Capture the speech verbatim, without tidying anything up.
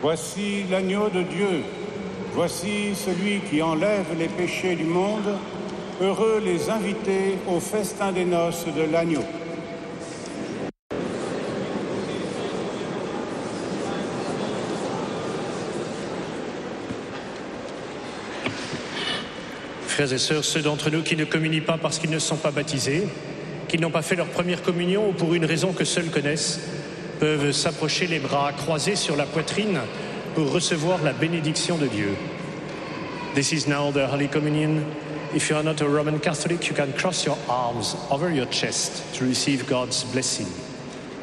Voici l'agneau de Dieu. Voici celui qui enlève les péchés du monde. Heureux les invités au festin des noces de l'agneau. Frères et sœurs, ceux d'entre nous qui ne communient pas parce qu'ils ne sont pas baptisés, qui n'ont pas fait leur première communion ou pour une raison que seuls connaissent, peuvent s'approcher les bras croisés sur la poitrine pour recevoir la bénédiction de Dieu. This is now the Holy Communion. If you are not a Roman Catholic, you can cross your arms over your chest to receive God's blessing.